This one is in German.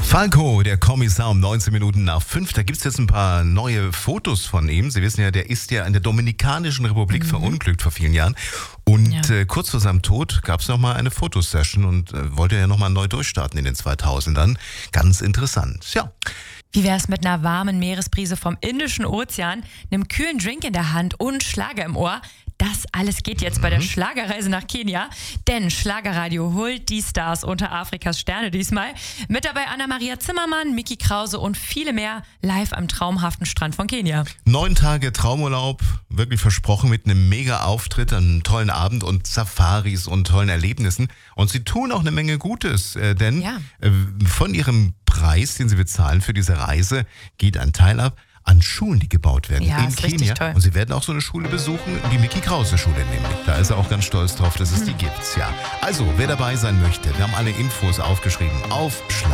Falco, der Kommissar, um 19 Minuten nach 5. Da gibt es jetzt ein paar neue Fotos von ihm. Sie wissen ja, der ist ja in der Dominikanischen Republik verunglückt vor vielen Jahren. Und kurz vor seinem Tod gab es nochmal eine Fotosession und wollte ja nochmal neu durchstarten in den 2000ern. Ganz interessant, ja. Wie wär's mit einer warmen Meeresbrise vom Indischen Ozean, einem kühlen Drink in der Hand und Schlager im Ohr? Das alles geht jetzt bei der Schlagerreise nach Kenia, denn Schlagerradio holt die Stars unter Afrikas Sterne diesmal. Mit dabei Anna-Maria Zimmermann, Micky Krause und viele mehr live am traumhaften Strand von Kenia. 9 Tage Traumurlaub, wirklich versprochen mit einem Mega-Auftritt, einem tollen Abend und Safaris und tollen Erlebnissen. Und sie tun auch eine Menge Gutes, denn von ihrem Preis, den sie bezahlen für diese Reise, geht ein Teil ab an Schulen, die gebaut werden in Kenia. Toll. Und sie werden auch so eine Schule besuchen, die Micky Krause Schule nämlich. Da ist er auch ganz stolz drauf, dass es die gibt. Ja. Also, wer dabei sein möchte, wir haben alle Infos aufgeschrieben auf